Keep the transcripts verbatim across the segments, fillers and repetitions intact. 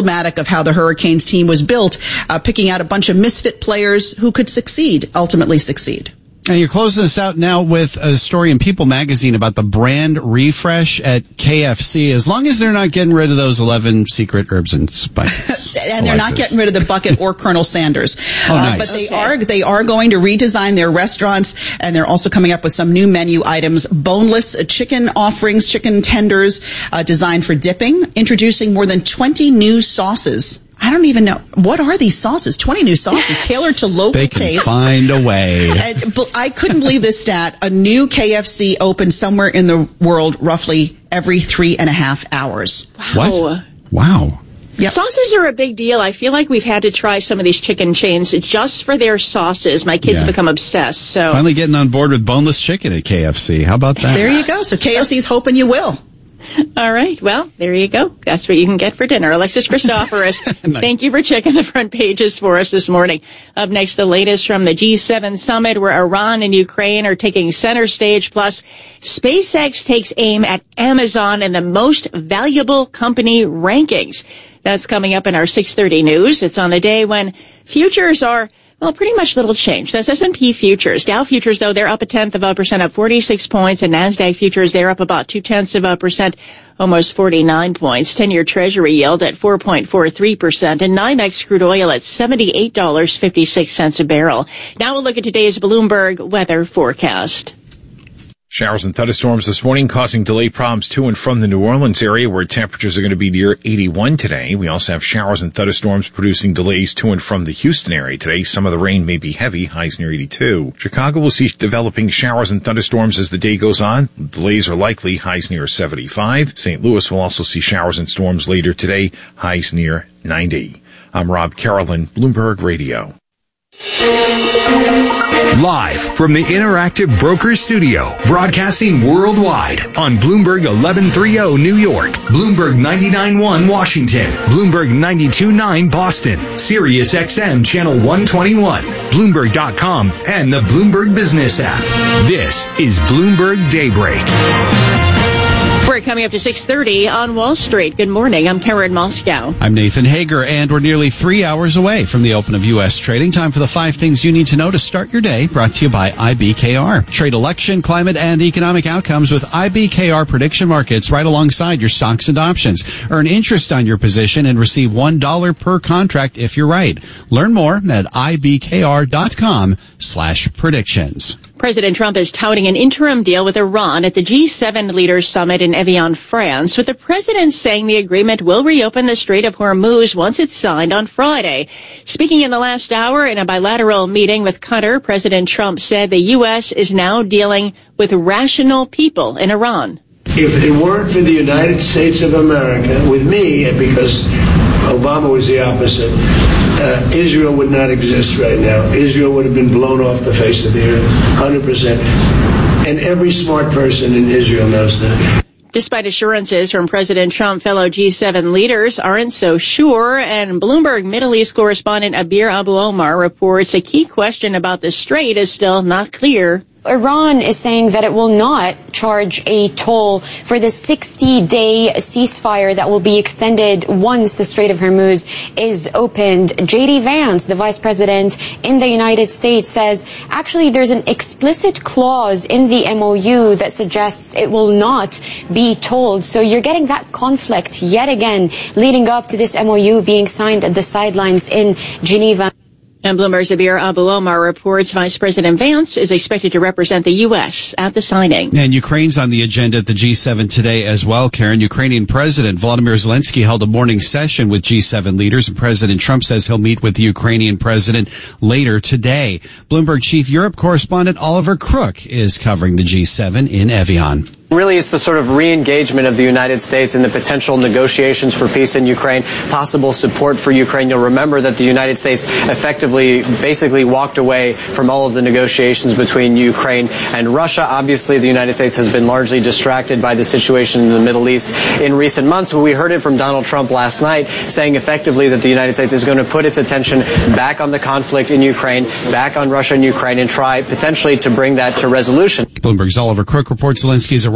emblematic of how the Hurricanes team was built, uh, picking out a bunch of misfit players who could succeed, ultimately succeed. And you're closing this out now with a story in People magazine about the brand refresh at K F C, as long as they're not getting rid of those eleven secret herbs and spices. And they're not getting rid of the bucket or Colonel Sanders. Oh, uh, nice. But they Okay. are they are going to redesign their restaurants, and they're also coming up with some new menu items. Boneless chicken offerings, chicken tenders uh, designed for dipping, introducing more than twenty new sauces. I don't even know. What are these sauces? twenty new sauces tailored to local They can tastes. find a way. And, but I couldn't believe this stat. A new K F C opens somewhere in the world roughly every three and a half hours. What? Wow. Yep. Sauces are a big deal. I feel like we've had to try some of these chicken chains just for their sauces. My kids Yeah. have become obsessed. So Finally getting on board with boneless chicken at K F C. How about that? There you go. So K F C's hoping you will. All right. Well, there you go. That's what you can get for dinner. Alexis Christoforous, Nice. Thank you for checking the front pages for us this morning. Up next, the latest from the G seven summit, where Iran and Ukraine are taking center stage. Plus, SpaceX takes aim at Amazon in the most valuable company rankings. That's coming up in our six thirty news. It's on a day when futures are, well, pretty much little change. That's S and P futures. Dow futures, though, they're up a tenth of a percent, up forty-six points. And NASDAQ futures, they're up about two tenths of a percent, almost forty-nine points. ten-year Treasury yield at four point four three percent. And NYMEX crude oil at seventy-eight dollars and fifty-six cents a barrel. Now we'll look at today's Bloomberg weather forecast. Showers and thunderstorms this morning causing delay problems to and from the New Orleans area, where temperatures are going to be near eighty-one today. We also have showers and thunderstorms producing delays to and from the Houston area today. Some of the rain may be heavy, highs near eighty-two. Chicago will see developing showers and thunderstorms as the day goes on. Delays are likely, highs near seventy-five. Saint Louis will also see showers and storms later today, highs near ninety. I'm Rob Carolyn, Bloomberg Radio. Live from the Interactive Brokers Studio, broadcasting worldwide on Bloomberg eleven thirty New York, Bloomberg ninety-nine point one Washington, Bloomberg ninety-two point nine Boston, Sirius X M Channel one twenty-one, Bloomberg dot com, and the Bloomberg Business app. This is Bloomberg Daybreak. We're coming up to six thirty on Wall Street. Good morning. I'm Karen Moscow. I'm Nathan Hager, and we're nearly three hours away from the open of U S trading. Time for the five things you need to know to start your day, brought to you by I B K R. Trade election, climate, and economic outcomes with I B K R prediction markets right alongside your stocks and options. Earn interest on your position and receive one dollar per contract if you're right. Learn more at ibkr.com slash predictions. President Trump is touting an interim deal with Iran at the G seven Leaders Summit in Evian, France, with the president saying the agreement will reopen the Strait of Hormuz once it's signed on Friday. Speaking in the last hour in a bilateral meeting with Qatar, President Trump said the U S is now dealing with rational people in Iran. If it weren't for the United States of America, with me, because Obama was the opposite, uh, Israel would not exist right now. Israel would have been blown off the face of the earth, one hundred percent. And every smart person in Israel knows that. Despite assurances from President Trump, fellow G seven leaders aren't so sure, and Bloomberg Middle East correspondent Abir Abu Omar reports a key question about the strait is still not clear. Iran is saying that it will not charge a toll for the sixty-day ceasefire that will be extended once the Strait of Hormuz is opened. J D Vance, the vice president in the United States, says actually there's an explicit clause in the M O U that suggests it will not be tolled. So you're getting that conflict yet again leading up to this M O U being signed at the sidelines in Geneva. And Bloomberg's Abir Abu Omar reports Vice President Vance is expected to represent the U S at the signing. And Ukraine's on the agenda at the G seven today as well, Karen. Ukrainian President Volodymyr Zelensky held a morning session with G seven leaders, and President Trump says he'll meet with the Ukrainian president later today. Bloomberg Chief Europe correspondent Oliver Crook is covering the G seven in Evian. Really, it's the sort of re-engagement of the United States in the potential negotiations for peace in Ukraine, possible support for Ukraine. You'll remember that the United States effectively, basically walked away from all of the negotiations between Ukraine and Russia. Obviously, the United States has been largely distracted by the situation in the Middle East in recent months. But we heard it from Donald Trump last night, saying effectively that the United States is going to put its attention back on the conflict in Ukraine, back on Russia and Ukraine, and try potentially to bring that to resolution. Bloomberg's Oliver Crook reports Zelensky's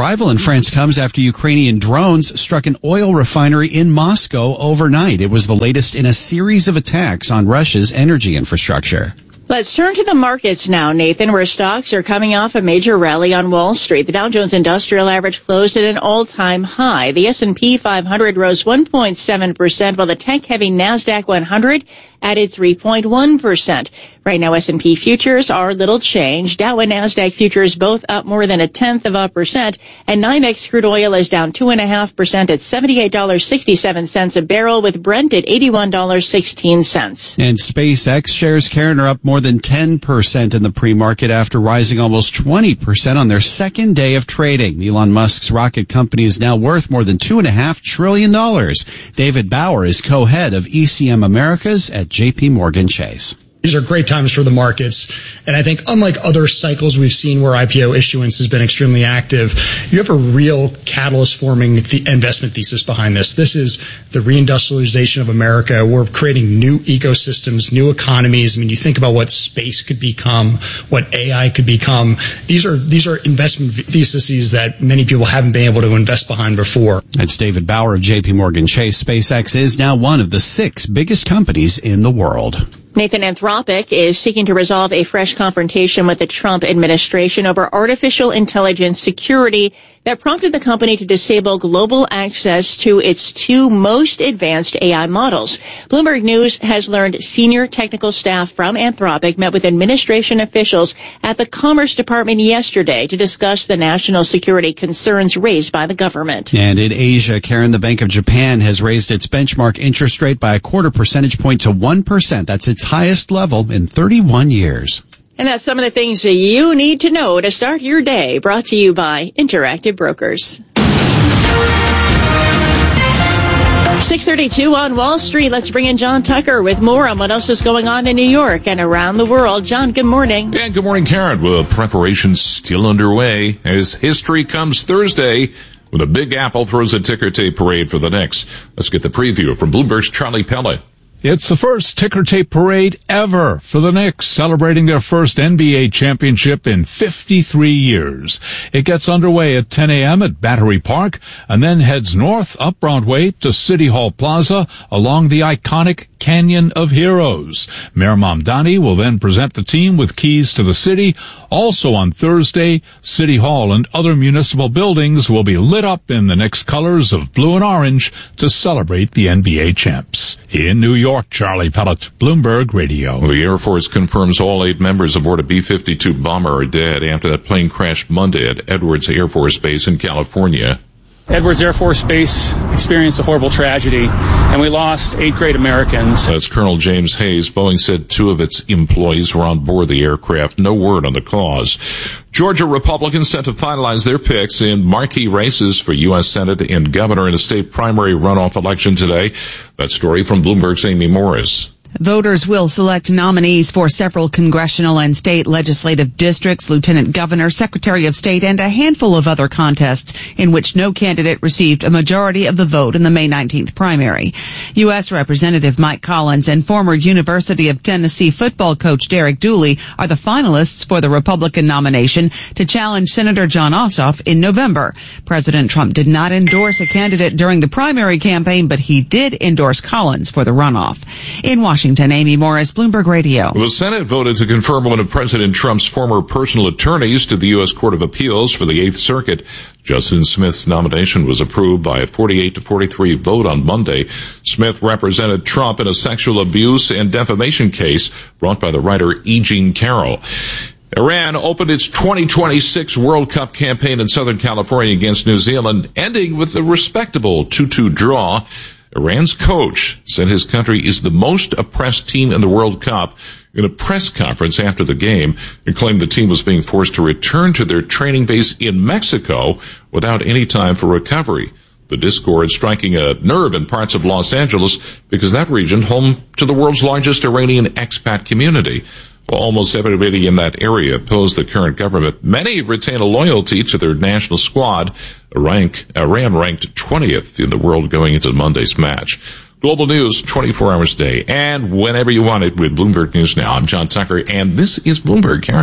arrival in France comes after Ukrainian drones struck an oil refinery in Moscow overnight. It was the latest in a series of attacks on Russia's energy infrastructure. Let's turn to the markets now, Nathan, where stocks are coming off a major rally on Wall Street. The Dow Jones Industrial Average closed at an all-time high. The S and P five hundred rose one point seven percent, while the tech-heavy NASDAQ one hundred added three point one percent. Right now, S and P futures are little changed. Dow and NASDAQ futures both up more than a tenth of a percent, and NYMEX crude oil is down two point five percent at seventy-eight dollars and sixty-seven cents a barrel, with Brent at eighty-one dollars and sixteen cents. And SpaceX shares, Karen, are up more than ten percent in the pre-market after rising almost twenty percent on their second day of trading. Elon Musk's rocket company is now worth more than two point five trillion dollars. David Bauer is co-head of E C M Americas at J P Morgan Chase. These are great times for the markets. And I think unlike other cycles we've seen where I P O issuance has been extremely active, you have a real catalyst forming the investment thesis behind this. This is the reindustrialization of America. We're creating new ecosystems, new economies. I mean, you think about what space could become, what A I could become. These are, these are investment theses that many people haven't been able to invest behind before. That's David Bauer of J P Morgan Chase. SpaceX is now one of the six biggest companies in the world. Nathan, Anthropic is seeking to resolve a fresh confrontation with the Trump administration over artificial intelligence security that prompted the company to disable global access to its two most advanced A I models. Bloomberg News has learned senior technical staff from Anthropic met with administration officials at the Commerce Department yesterday to discuss the national security concerns raised by the government. And in Asia, Karen, the Bank of Japan has raised its benchmark interest rate by a quarter percentage point to one percent. That's its highest level in thirty-one years. And that's some of the things that you need to know to start your day. Brought to you by Interactive Brokers. six thirty-two on Wall Street. Let's bring in John Tucker with more on what else is going on in New York and around the world. John, good morning. Yeah, good morning, Karen. Well, preparations still underway as history comes Thursday when the Big Apple throws a ticker tape parade for the Knicks. Let's get the preview from Bloomberg's Charlie Pella. It's the first ticker tape parade ever for the Knicks, celebrating their first N B A championship in fifty-three years. It gets underway at ten a.m. at Battery Park and then heads north up Broadway to City Hall Plaza along the iconic Canyon of Heroes. Mayor Mamdani will then present the team with keys to the city. Also on Thursday, City Hall and other municipal buildings will be lit up in the Knicks colors of blue and orange to celebrate the N B A champs. In New York, Charlie Pellet, Bloomberg Radio. Well, the Air Force confirms all eight members aboard a B fifty-two bomber are dead after that plane crashed Monday at Edwards Air Force Base in California. Edwards Air Force Base experienced a horrible tragedy, and we lost eight great Americans. That's Colonel James Hayes. Boeing said two of its employees were on board the aircraft. No word on the cause. Georgia Republicans set to finalize their picks in marquee races for U S Senate and governor in a state primary runoff election today. That story from Bloomberg's Amy Morris. Voters will select nominees for several congressional and state legislative districts, lieutenant governor, secretary of state, and a handful of other contests in which no candidate received a majority of the vote in the May nineteenth primary. U S Representative Mike Collins and former University of Tennessee football coach Derek Dooley are the finalists for the Republican nomination to challenge Senator Jon Ossoff in November. President Trump did not endorse a candidate during the primary campaign, but he did endorse Collins for the runoff. In Washington, Washington, Amy Morris, Bloomberg Radio. The Senate voted to confirm one of President Trump's former personal attorneys to the U S Court of Appeals for the Eighth Circuit. Justin Smith's nomination was approved by a forty-eight to forty-three vote on Monday. Smith represented Trump in a sexual abuse and defamation case brought by the writer E. Jean Carroll. Iran opened its twenty twenty-six World Cup campaign in Southern California against New Zealand, ending with a respectable two two draw. Iran's coach said his country is the most oppressed team in the World Cup. In a press conference after the game, he claimed the team was being forced to return to their training base in Mexico without any time for recovery. The discord striking a nerve in parts of Los Angeles because that region home to the world's largest Iranian expat community. Well, almost everybody in that area opposed the current government. Many retain a loyalty to their national squad. Rank, Iran ranked twentieth in the world going into Monday's match. Global news, twenty-four hours a day, and whenever you want it with Bloomberg News Now. I'm John Tucker, and this is Bloomberg, Karen.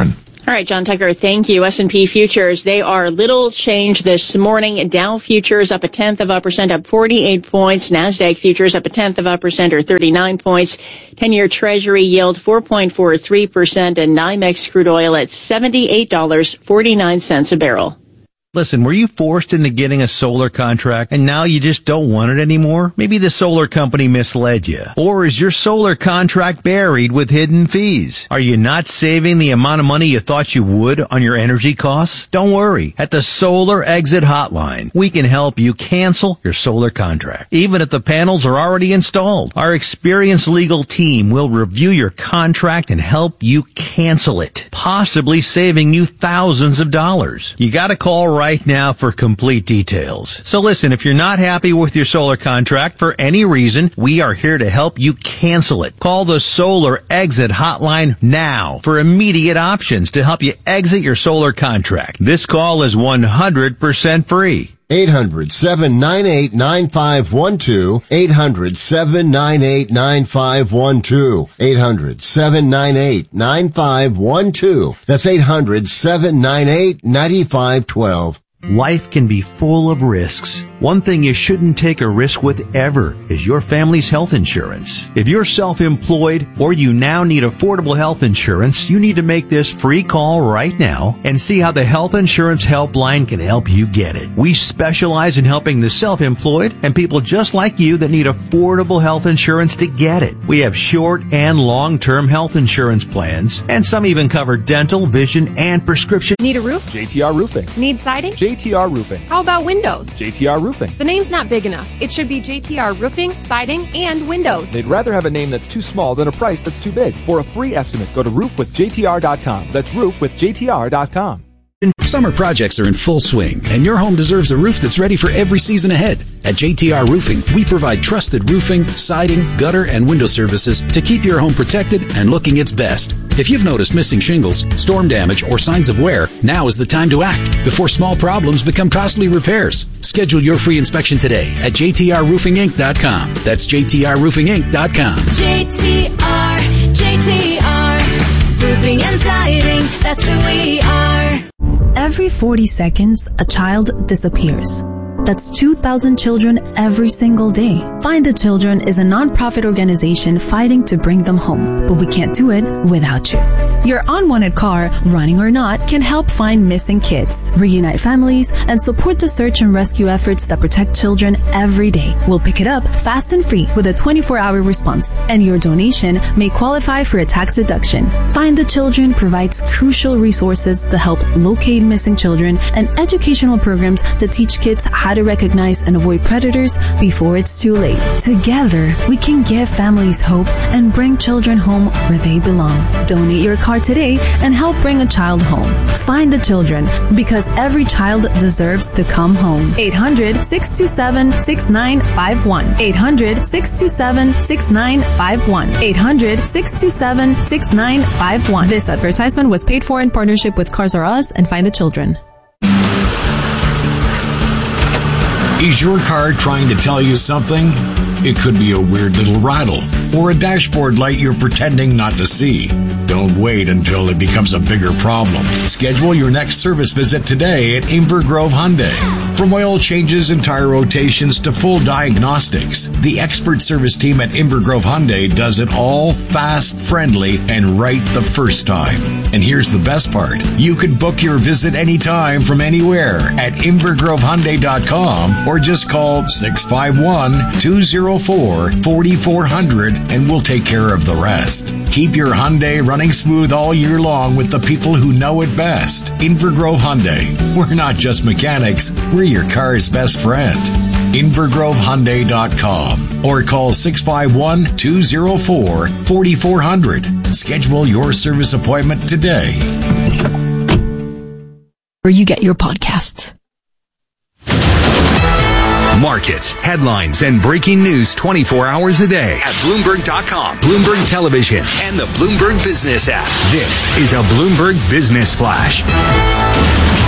All right, John Tucker, thank you. S and P futures, they are little change this morning. Dow futures up a tenth of a percent, up forty-eight points. NASDAQ futures up a tenth of a percent, or thirty-nine points. ten-year Treasury yield four point four three percent, and NYMEX crude oil at seventy-eight dollars and forty-nine cents a barrel. Listen, were you forced into getting a solar contract and now you just don't want it anymore? Maybe the solar company misled you. Or is your solar contract buried with hidden fees? Are you not saving the amount of money you thought you would on your energy costs? Don't worry. At the Solar Exit Hotline, we can help you cancel your solar contract, even if the panels are already installed. Our experienced legal team will review your contract and help you cancel it, possibly saving you thousands of dollars. You gotta call right now for complete details. So listen, if you're not happy with your solar contract for any reason, we are here to help you cancel it. Call the Solar Exit Hotline now for immediate options to help you exit your solar contract. This call is one hundred percent free. eight hundred, seven nine eight, nine five one two. eight hundred, seven nine eight, nine five one two. eight hundred, seven nine eight, nine five one two. That's eight hundred, seven nine eight, nine five one two. Life can be full of risks. One thing you shouldn't take a risk with ever is your family's health insurance. If you're self-employed or you now need affordable health insurance, you need to make this free call right now and see how the Health Insurance Helpline can help you get it. We specialize in helping the self-employed and people just like you that need affordable health insurance to get it. We have short and long-term health insurance plans, and some even cover dental, vision, and prescription. Need a roof? J T R Roofing. Need siding? J T R Roofing. How about windows? J T R Roofing. The name's not big enough. It should be J T R Roofing, Siding, and Windows. They'd rather have a name that's too small than a price that's too big. For a free estimate, go to roof with J T R dot com. That's roof with J T R dot com. Summer projects are in full swing, and your home deserves a roof that's ready for every season ahead. At J T R Roofing, we provide trusted roofing, siding, gutter, and window services to keep your home protected and looking its best. If you've noticed missing shingles, storm damage, or signs of wear, now is the time to act before small problems become costly repairs. Schedule your free inspection today at J T R roofing inc dot com. That's J T R roofing inc dot com. J T R, J T R, roofing and siding, that's who we are. Every forty seconds, a child disappears. That's two thousand children every single day. Find the Children is a non-profit organization fighting to bring them home, but we can't do it without you. Your unwanted car, running or not, can help find missing kids, reunite families, and support the search and rescue efforts that protect children every day. We'll pick it up fast and free with a twenty-four hour response, and your donation may qualify for a tax deduction. Find the Children provides crucial resources to help locate missing children and educational programs to teach kids how to recognize and avoid predators before it's too late. Together, we can give families hope and bring children home where they belong. Donate your car today and help bring a child home. Find the Children, because every child deserves to come home. eight hundred, six two seven, six nine five one. eight hundred, six two seven, six nine five one. eight hundred, six two seven, six nine five one. This advertisement was paid for in partnership with Cars R Us and Find the Children. Is your car trying to tell you something? It could be a weird little rattle or a dashboard light you're pretending not to see. Don't wait until it becomes a bigger problem. Schedule your next service visit today at Inver Grove Hyundai. From oil changes and tire rotations to full diagnostics, the expert service team at Inver Grove Hyundai does it all fast, friendly, and right the first time. And here's the best part. You can book your visit anytime from anywhere at inver grove hyundai dot com or just call six five one, two zero four, four four zero zero and we'll take care of the rest. Keep your Hyundai running smooth all year long with the people who know it best. Inver Grove Hyundai. We're not just mechanics, we're your car's best friend. inver grove hyundai dot com or call six five one, two zero four, four four zero zero. Schedule your service appointment today. Where you get your podcasts. Markets, headlines, and breaking news twenty-four hours a day at Bloomberg dot com, Bloomberg Television, and the Bloomberg Business app. This is a Bloomberg Business Flash.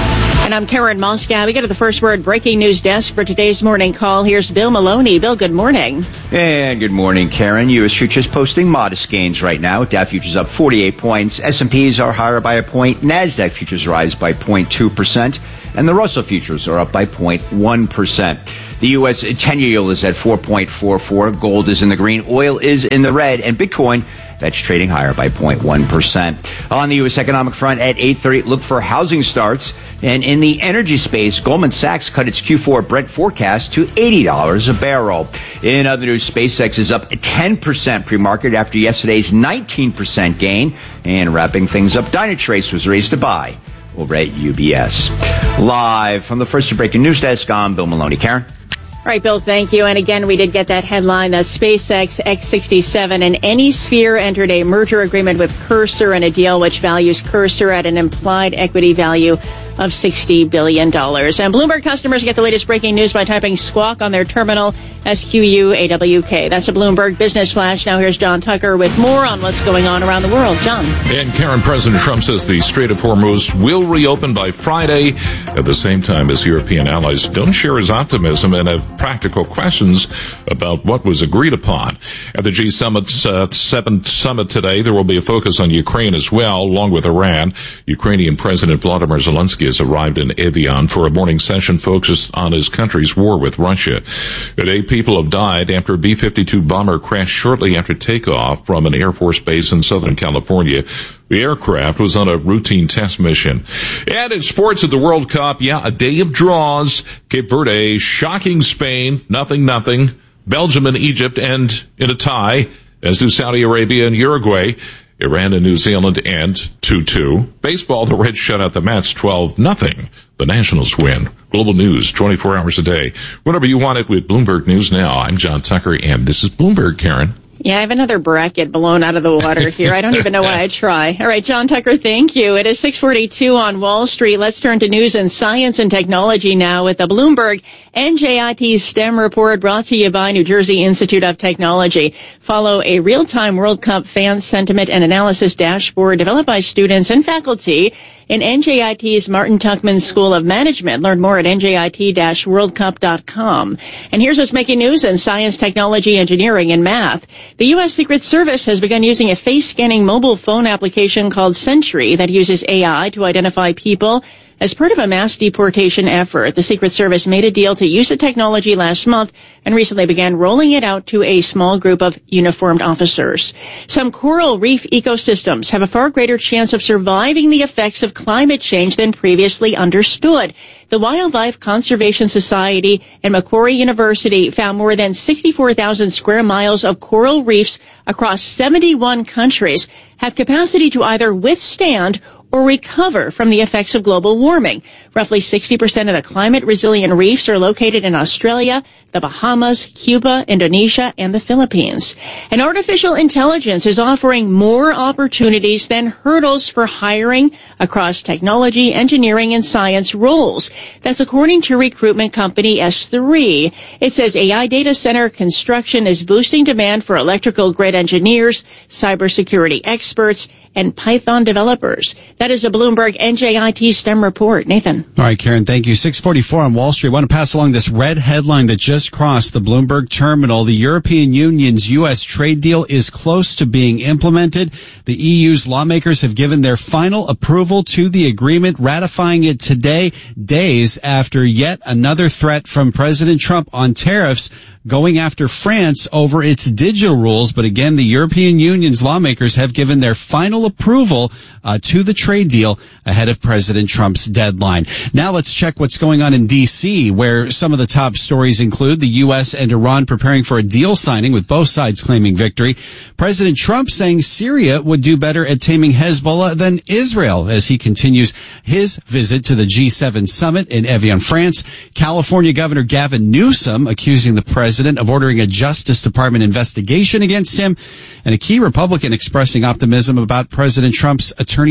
And I'm Karen Moscow. We go to the First Word breaking news desk for today's morning call. Here's Bill Maloney. Bill, good morning. And good morning, Karen. U S futures posting modest gains right now. Dow futures up forty-eight points. S and P's are higher by a point. NASDAQ futures rise by zero point two percent. And the Russell futures are up by zero point one percent. The U S ten-year yield is at four point four four. Gold is in the green. Oil is in the red. And Bitcoin, that's trading higher by zero point one percent. On the U S economic front at eight thirty, look for housing starts. And in the energy space, Goldman Sachs cut its Q four Brent forecast to eighty dollars a barrel. In other news, SpaceX is up ten percent pre-market after yesterday's nineteen percent gain. And wrapping things up, Dynatrace was raised to buy over at U B S. Live from the First Breaking News Desk, I'm Bill Maloney. Karen? All right, Bill, thank you. And again, we did get that headline that SpaceX X sixty-seven and Anysphere entered a merger agreement with Cursor in a deal which values Cursor at an implied equity value of sixty billion dollars. And Bloomberg customers get the latest breaking news by typing Squawk on their terminal, S Q U A W K. That's a Bloomberg Business Flash. Now here's John Tucker with more on what's going on around the world. John. And Karen, President Trump says the Strait of Hormuz will reopen by Friday at the same time as European allies don't share his optimism and have practical questions about what was agreed upon. At the G Summit, uh, seventh summit today, there will be a focus on Ukraine as well, along with Iran. Ukrainian President Vladimir Zelensky has arrived in Evian for a morning session focused on his country's war with Russia. Eight people have died after a B fifty-two bomber crashed shortly after takeoff from an Air Force base in Southern California. The aircraft was on a routine test mission. And in sports at the World Cup, yeah, a day of draws. Cape Verde shocking Spain, nothing, nothing. Belgium and Egypt end in a tie, as do Saudi Arabia and Uruguay. Iran and New Zealand end two two. Baseball, the Reds shut out the Mets twelve nothing. The Nationals win. Global news, twenty-four hours a day. Whenever you want it with Bloomberg News Now. I'm John Tucker, and this is Bloomberg, Karen. Yeah, I have another bracket blown out of the water here. I don't even know why I try. All right, John Tucker, thank you. It is six forty-two on Wall Street. Let's turn to news and science and technology now with the Bloomberg N J I T STEM report brought to you by New Jersey Institute of Technology. Follow a real-time World Cup fan sentiment and analysis dashboard developed by students and faculty in N J I T's Martin Tuckman School of Management. Learn more at N J I T world cup dot com. And here's what's making news in science, technology, engineering, and math. The U S Secret Service has begun using a face-scanning mobile phone application called Sentry that uses A I to identify people as part of a mass deportation effort. The Secret Service made a deal to use the technology last month and recently began rolling it out to a small group of uniformed officers. Some coral reef ecosystems have a far greater chance of surviving the effects of climate change than previously understood. The Wildlife Conservation Society and Macquarie University found more than sixty-four thousand square miles of coral reefs across seventy-one countries have capacity to either withstand or recover from the effects of global warming. Roughly sixty percent of the climate-resilient reefs are located in Australia, the Bahamas, Cuba, Indonesia, and the Philippines. And artificial intelligence is offering more opportunities than hurdles for hiring across technology, engineering, and science roles. That's according to recruitment company S three. It says A I data center construction is boosting demand for electrical grid engineers, cybersecurity experts, and Python developers. That is a Bloomberg N J I T STEM report. Nathan. All right, Karen, thank you. six forty-four on Wall Street. I want to pass along this red headline that just crossed the Bloomberg terminal. The European Union's U S trade deal is close to being implemented. The E U's lawmakers have given their final approval to the agreement, ratifying it today, days after yet another threat from President Trump on tariffs going after France over its digital rules. But again, the European Union's lawmakers have given their final approval uh, to the trade deal ahead of President Trump's deadline. Now let's check what's going on in D C, where some of the top stories include the U S and Iran preparing for a deal signing with both sides claiming victory. President Trump saying Syria would do better at taming Hezbollah than Israel as he continues his visit to the G seven summit in Evian, France. California Governor Gavin Newsom accusing the president of ordering a Justice Department investigation against him, and a key Republican expressing optimism about President Trump's Attorney General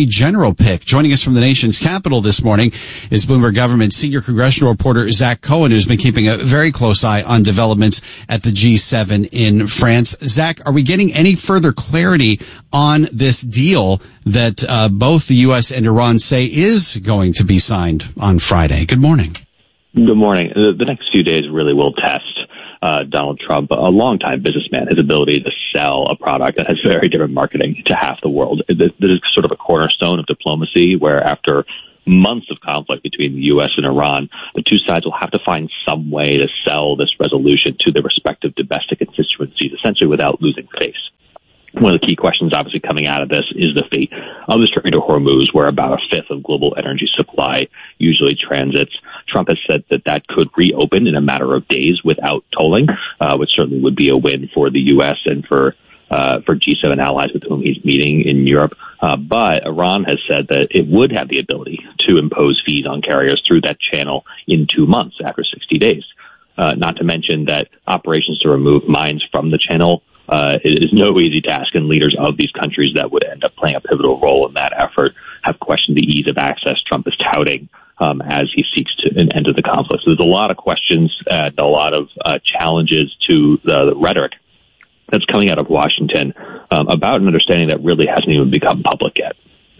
Bureau pick. Joining us from the nation's capital this morning is Bloomberg Government senior congressional reporter Zach Cohen, who's been keeping a very close eye on developments at the G seven in France. Zach, are we getting any further clarity on this deal that uh, both the U S and Iran say is going to be signed on Friday? Good morning. Good morning. The, the next few days really will test uh, Donald Trump, a longtime businessman, his ability to sell a product that has very different marketing to half the world. This is sort of a cornerstone of diplomacy, where after months of conflict between the U S and Iran, the two sides will have to find some way to sell this resolution to their respective domestic constituencies, essentially without losing face. One of the key questions obviously coming out of this is the fate of the Strait of Hormuz, where about a fifth of global energy supply usually transits. Trump has said that that could reopen in a matter of days without tolling, uh, which certainly would be a win for the U S and for uh, for G seven allies with whom he's meeting in Europe. Uh, but Iran has said that it would have the ability to impose fees on carriers through that channel in two months after sixty days. Uh, not to mention that operations to remove mines from the channel Uh, it is no easy task, and leaders of these countries that would end up playing a pivotal role in that effort have questioned the ease of access Trump is touting um, as he seeks to an end to the conflict. So there's a lot of questions and a lot of uh, challenges to the, the rhetoric that's coming out of Washington um, about an understanding that really hasn't even become public yet.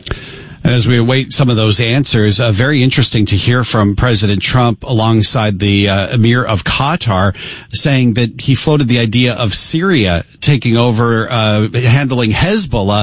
And as we await some of those answers, uh, very interesting to hear from President Trump alongside the uh, Emir of Qatar saying that he floated the idea of Syria taking over, uh, handling Hezbollah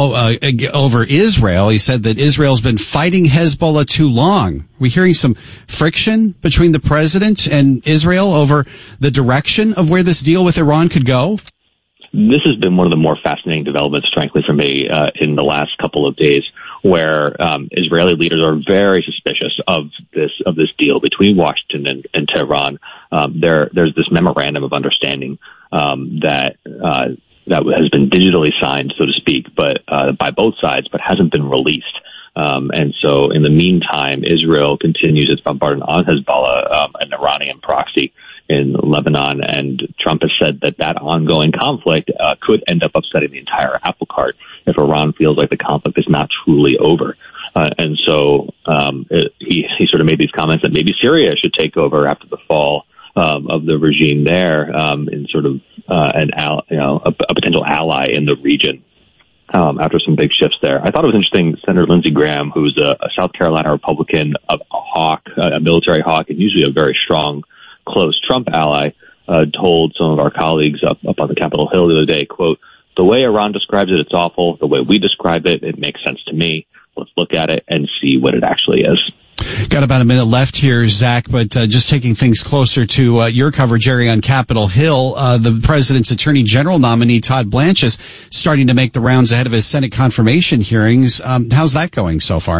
uh, over Israel. He said that Israel's been fighting Hezbollah too long. Are we hearing some friction between the president and Israel over the direction of where this deal with Iran could go? This has been one of the more fascinating developments, frankly, for me uh, in the last couple of days, where um, Israeli leaders are very suspicious of this of this deal between Washington and, and Tehran. Um, there, there's this memorandum of understanding um, that uh, that has been digitally signed, so to speak, but uh, by both sides, but hasn't been released. Um, and so, in the meantime, Israel continues its bombardment on Hezbollah, um, an Iranian proxy in Lebanon, and Trump has said that that ongoing conflict uh, could end up upsetting the entire apple cart if Iran feels like the conflict is not truly over. Uh, and so um, it, he, he sort of made these comments that maybe Syria should take over after the fall um, of the regime there, um, in sort of uh, an al- you know a, a potential ally in the region. Um, after some big shifts there. I thought it was interesting, Senator Lindsey Graham, who's a, a South Carolina Republican, a, a hawk, a military hawk, and usually a very strong, close Trump ally, uh, told some of our colleagues up, up on the Capitol Hill the other day, quote, "The way Iran describes it, it's awful. The way we describe it, it makes sense to me. Let's look at it and see what it actually is." Got about a minute left here, Zach, but uh, just taking things closer to uh, your coverage, Jerry, on Capitol Hill, uh, the president's attorney general nominee, Todd Blanche, is starting to make the rounds ahead of his Senate confirmation hearings. Um, how's that going so far?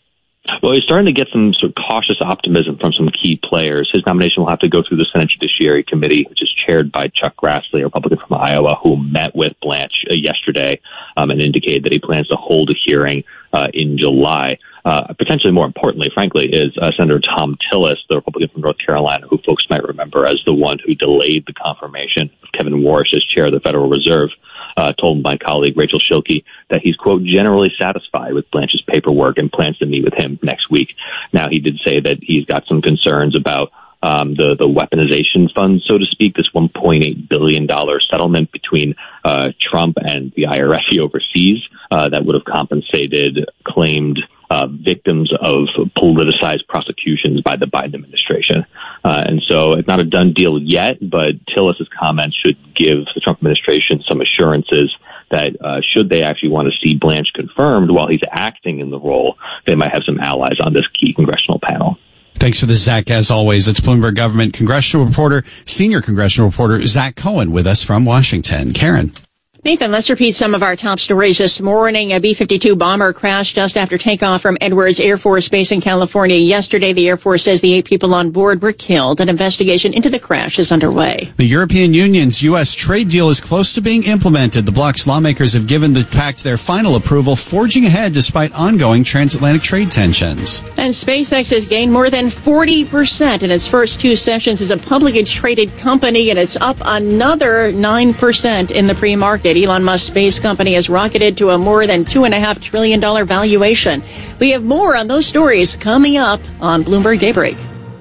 Well, he's starting to get some sort of cautious optimism from some key players. His nomination will have to go through the Senate Judiciary Committee, which is chaired by Chuck Grassley, a Republican from Iowa, who met with Blanche uh, yesterday um, and indicated that he plans to hold a hearing uh, in July. Uh, potentially more importantly, frankly, is uh, Senator Thom Tillis, the Republican from North Carolina, who folks might remember as the one who delayed the confirmation of Kevin Warsh as chair of the Federal Reserve. Uh, told my colleague Rachel Schilke that he's, quote, generally satisfied with Blanche's paperwork and plans to meet with him next week. Now, he did say that he's got some concerns about um, the, the weaponization fund, so to speak, this one point eight billion dollars settlement between uh, Trump and the I R S he oversees uh, that would have compensated claimed Uh, victims of politicized prosecutions by the Biden administration. Uh, and so it's not a done deal yet, but Tillis's comments should give the Trump administration some assurances that uh, should they actually want to see Blanche confirmed while he's acting in the role, they might have some allies on this key congressional panel. Thanks for this, Zach. As always, it's Bloomberg Government congressional reporter, senior congressional reporter Zach Cohen with us from Washington. Karen. Nathan, let's repeat some of our top stories this morning. A B fifty-two bomber crashed just after takeoff from Edwards Air Force Base in California yesterday. The Air Force says the eight people on board were killed. An investigation into the crash is underway. The European Union's U S trade deal is close to being implemented. The bloc's lawmakers have given the pact their final approval, forging ahead despite ongoing transatlantic trade tensions. And SpaceX has gained more than forty percent in its first two sessions as a publicly traded company, and it's up another nine percent in the pre-market. that Elon Musk's space company has rocketed to a more than two and a half trillion dollar valuation. We have more on those stories coming up on Bloomberg Daybreak.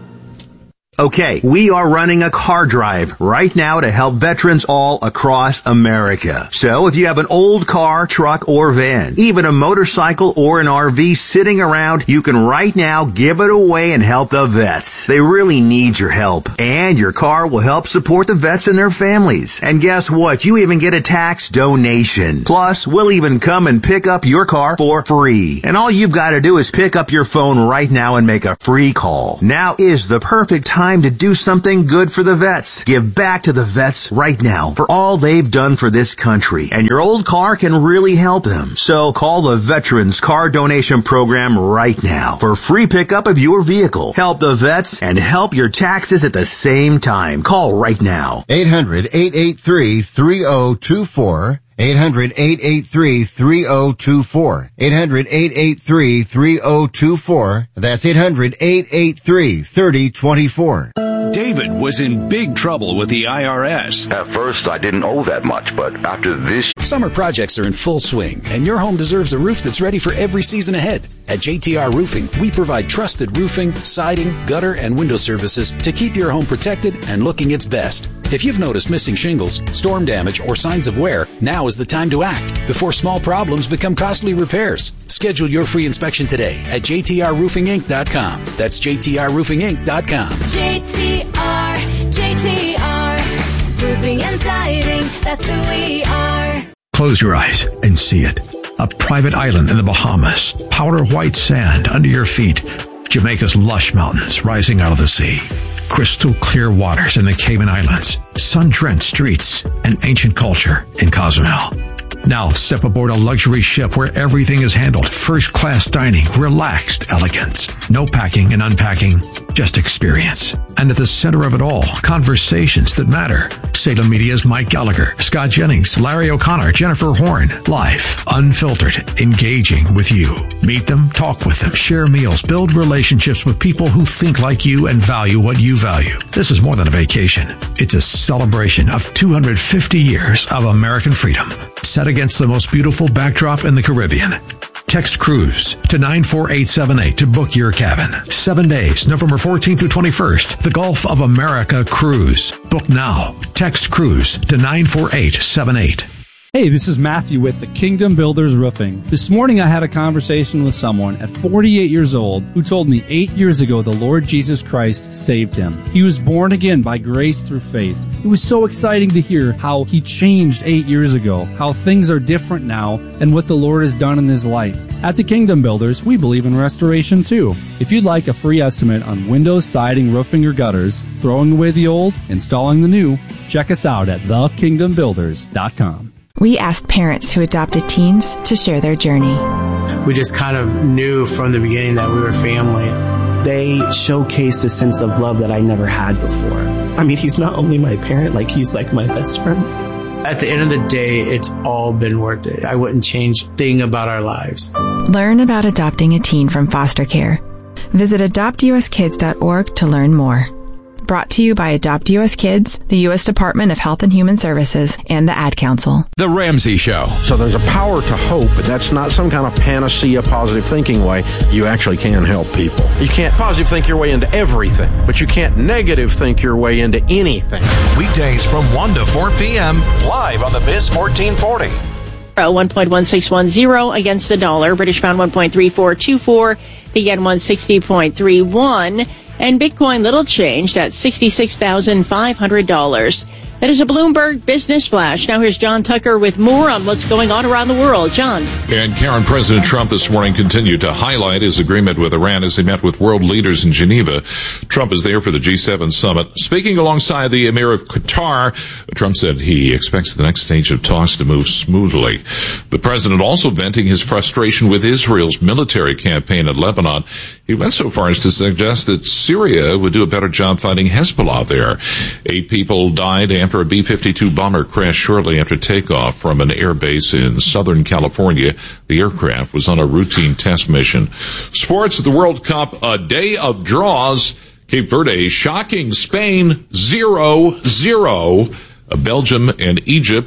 Okay, we are running a car drive right now to help veterans all across America. So if you have an old car, truck, or van, even a motorcycle or an R V sitting around, you can right now give it away and help the vets. They really need your help. And your car will help support the vets and their families. And guess what? You even get a tax donation. Plus, we'll even come and pick up your car for free. And all you've got to do is pick up your phone right now and make a free call. Now is the perfect time to do something good for the vets. Give back to the vets right now for all they've done for this country. And your old car can really help them. So call the Veterans Car Donation Program right now for free pickup of your vehicle. Help the vets and help your taxes at the same time. Call right now. eight hundred, eight eight three, three oh two four. eight hundred, eight eight three, three oh two four. eight hundred, eight eight three, three oh two four. That's eight hundred, eight eight three, three oh two four. David was in big trouble with the I R S. At first, I didn't owe that much, but after this... Summer projects are in full swing, and your home deserves a roof that's ready for every season ahead. At J T R Roofing, we provide trusted roofing, siding, gutter, and window services to keep your home protected and looking its best. If you've noticed missing shingles, storm damage, or signs of wear, now is the time to act before small problems become costly repairs. Schedule your free inspection today at j t r roofing inc dot com. That's j t r roofing inc dot com. J T R, J T R, roofing and siding, that's who we are. Close your eyes and see it. A private island in the Bahamas, powder white sand under your feet, Jamaica's lush mountains rising out of the sea, crystal clear waters in the Cayman Islands, sun-drenched streets, and ancient culture in Cozumel. Now step aboard a luxury ship where everything is handled. First-class dining, relaxed elegance. No packing and unpacking, just experience. And at the center of it all, conversations that matter. Salem Media's Mike Gallagher, Scott Jennings, Larry O'Connor, Jennifer Horn. Live, unfiltered, engaging with you. Meet them, talk with them, share meals, build relationships with people who think like you and value what you value. This is more than a vacation. It's a celebration of two hundred fifty years of American freedom, set against the most beautiful backdrop in the Caribbean. Text cruise to nine four eight seven eight to book your cabin. Seven days, November fourteenth through twenty-first. The Gulf of America cruise. Book now. Text cruise to nine four eight seven eight. Hey, this is Matthew with the Kingdom Builders Roofing. This morning I had a conversation with someone at forty-eight years old who told me eight years ago the Lord Jesus Christ saved him. He was born again by grace through faith. It was so exciting to hear how he changed eight years ago, how things are different now, and what the Lord has done in his life. At the Kingdom Builders, we believe in restoration too. If you'd like a free estimate on windows, siding, roofing, or gutters, throwing away the old, installing the new, check us out at the kingdom builders dot com. We asked parents who adopted teens to share their journey. We just kind of knew from the beginning that we were family. They showcased a sense of love that I never had before. I mean, he's not only my parent, like he's like my best friend. At the end of the day, it's all been worth it. I wouldn't change a thing about our lives. Learn about adopting a teen from foster care. Visit adopt u s kids dot org to learn more. Brought to you by Adopt U S Kids, the U S Department of Health and Human Services, and the Ad Council. The Ramsey Show. So there's a power to hope, but that's not some kind of panacea, positive thinking way. You actually can help people. You can't positive think your way into everything, but you can't negative think your way into anything. Weekdays from one to four p.m., live on the Biz fourteen forty. one point one six one zero against the dollar. British pound one point three four two four. The yen one sixty point three one. And Bitcoin little changed at sixty-six thousand five hundred dollars. That is a Bloomberg Business Flash. Now here's John Tucker with more on what's going on around the world. John. And Karen, President Trump this morning continued to highlight his agreement with Iran as he met with world leaders in Geneva. Trump is there for the G seven summit. Speaking alongside the Emir of Qatar, Trump said he expects the next stage of talks to move smoothly. The president also venting his frustration with Israel's military campaign in Lebanon. He went so far as to suggest that Syria would do a better job fighting Hezbollah there. Eight people died after a B fifty-two bomber crashed shortly after takeoff from an air base in Southern California. The aircraft was on a routine test mission. Sports at the World Cup, a day of draws. Cape Verde shocking Spain zero zero. Belgium and Egypt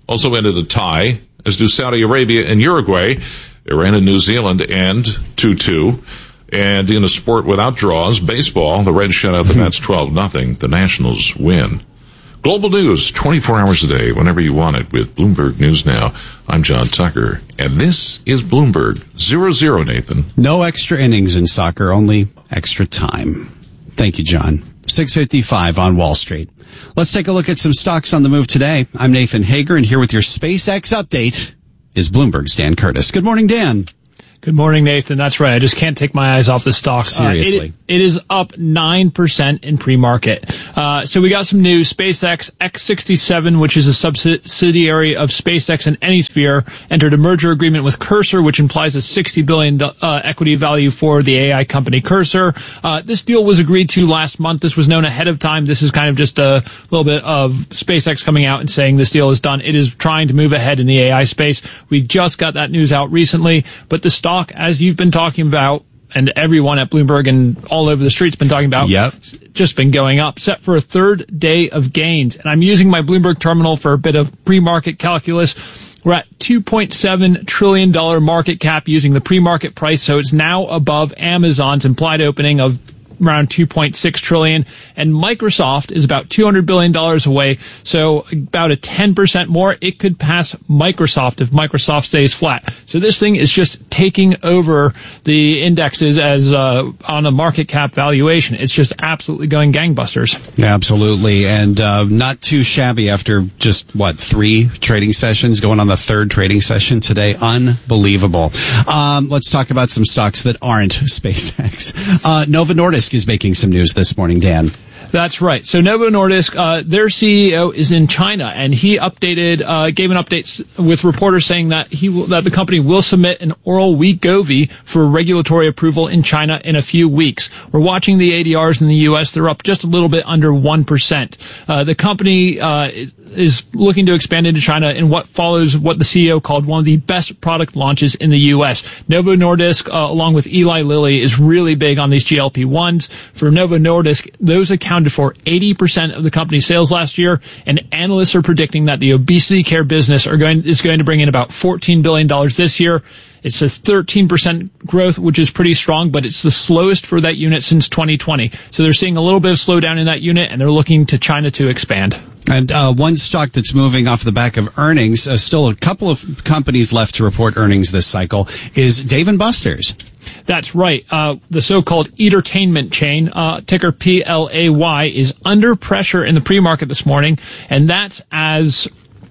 also ended a tie, as do Saudi Arabia and Uruguay. Iran and New Zealand end two two. And in a sport without draws, baseball, the Reds shut out the Mets twelve nothing. The Nationals win. Global news, twenty-four hours a day, whenever you want it, with Bloomberg News Now. I'm John Tucker, and this is Bloomberg. Zero zero, Nathan. No extra innings in soccer, only extra time. Thank you, John. six fifty-five on Wall Street. Let's take a look at some stocks on the move today. I'm Nathan Hager, and here with your SpaceX update is Bloomberg's Dan Curtis. Good morning, Dan. Good morning, Nathan. That's right. I just can't take my eyes off the stock. Seriously. Uh, it, it is up nine percent in pre-market. Uh, so we got some news. SpaceX X sixty-seven, which is a subsidiary of SpaceX and Anysphere, entered a merger agreement with Cursor, which implies a sixty billion dollars uh, equity value for the A I company Cursor. Uh, this deal was agreed to last month. This was known ahead of time. This is kind of just a little bit of SpaceX coming out and saying this deal is done. It is trying to move ahead in the A I space. We just got that news out recently, but the stock, as you've been talking about, and everyone at Bloomberg and all over the street's been talking about, yep. just been going up, set for a third day of gains. And I'm using my Bloomberg terminal for a bit of pre-market calculus. We're at two point seven trillion dollars market cap using the pre-market price, so it's now above Amazon's implied opening of around two point six trillion dollars, and Microsoft is about two hundred billion dollars away, so about a ten percent more. It could pass Microsoft if Microsoft stays flat. So this thing is just taking over the indexes as uh, on a market cap valuation. It's just absolutely going gangbusters. Yeah, absolutely, and uh, not too shabby after just, what, three trading sessions, going on the third trading session today. Unbelievable. Um, let's talk about some stocks that aren't SpaceX. Uh, Novo Nordisk is making some news this morning, Dan. That's right. So Novo Nordisk, uh, their C E O is in China, and he updated, uh, gave an update with reporters saying that he will, that the company will submit an oral Wegovy for regulatory approval in China in a few weeks. We're watching the A D Rs in the U S. They're up just a little bit under one percent. Uh, the company, uh, is looking to expand into China in what follows what the C E O called one of the best product launches in the U S. Novo Nordisk, uh, along with Eli Lilly, is really big on these G L P ones. For Novo Nordisk, those accounted for eighty percent of the company's sales last year, and analysts are predicting that the obesity care business are going is going to bring in about fourteen billion dollars this year. It's a thirteen percent growth, which is pretty strong, but it's the slowest for that unit since twenty twenty. So they're seeing a little bit of slowdown in that unit, and they're looking to China to expand. And uh, one stock that's moving off the back of earnings, uh, still a couple of companies left to report earnings this cycle, is Dave and Buster's. That's right. Uh, the so-called entertainment chain, uh, ticker P L A Y, is under pressure in the pre-market this morning, and that's as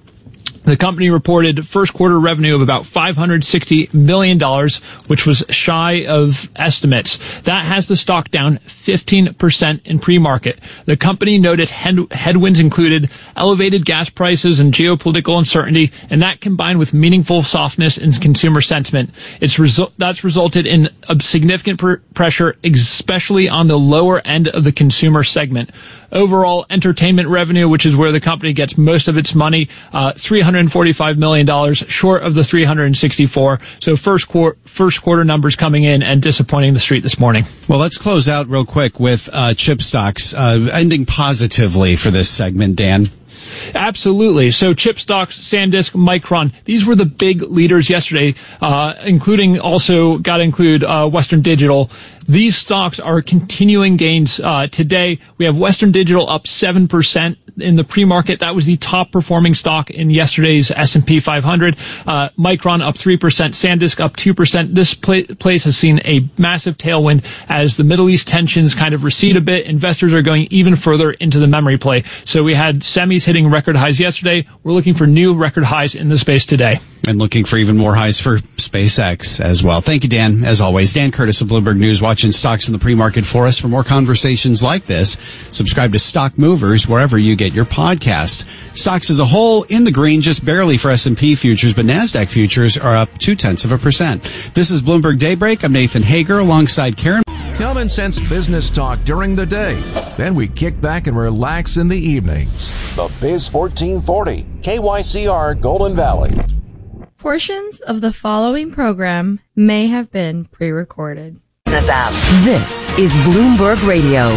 the company reported first quarter revenue of about five hundred sixty million dollars, which was shy of estimates. That has the stock down fifteen percent in pre-market. The company noted head- headwinds included elevated gas prices and geopolitical uncertainty, and that combined with meaningful softness in consumer sentiment. It's resu- that's resulted in a significant pr- pressure, especially on the lower end of the consumer segment. Overall entertainment revenue, which is where the company gets most of its money, uh, three hundred forty-five million dollars, short of the three hundred sixty-four. So first quarter, first quarter numbers coming in and disappointing the street this morning. Well, let's close out real quick with uh, chip stocks uh, ending positively for this segment, Dan. Absolutely. So chip stocks, SanDisk, Micron, these were the big leaders yesterday, uh, including also got to include uh, Western Digital. These stocks are continuing gains uh, today. We have Western Digital up seven percent in the pre-market. That was the top performing stock in yesterday's S and P five hundred. Uh, Micron up three percent, SanDisk up two percent. This pla- place has seen a massive tailwind as the Middle East tensions kind of recede a bit. Investors are going even further into the memory play. So we had semis hitting record highs yesterday. We're looking for new record highs in the space today. And looking for even more highs for SpaceX as well. Thank you, Dan. As always, Dan Curtis of Bloomberg News, watching stocks in the pre-market for us. For more conversations like this, subscribe to Stock Movers wherever you get your podcast. Stocks as a whole in the green, just barely for S and P futures, but NASDAQ futures are up two-tenths of a percent. This is Bloomberg Daybreak. I'm Nathan Hager alongside Karen. Common sense business talk during the day. Then we kick back and relax in the evenings. The Biz fourteen forty, K Y C R Golden Valley. Portions of the following program may have been pre-recorded. Business app. This is Bloomberg Radio.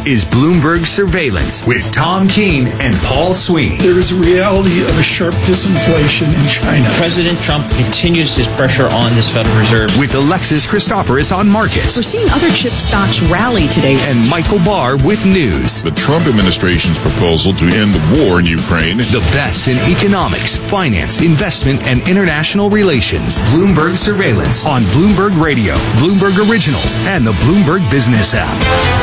is Bloomberg Surveillance with Tom Keene and Paul Sweeney. There is a reality of a sharp disinflation in China. President Trump continues his pressure on this Federal Reserve. With Alexis Christoforous on markets. We're seeing other chip stocks rally today. And Michael Barr with news. The Trump administration's proposal to end the war in Ukraine. The best in economics, finance, investment, and international relations. Bloomberg Surveillance on Bloomberg Radio, Bloomberg Originals, and the Bloomberg Business app.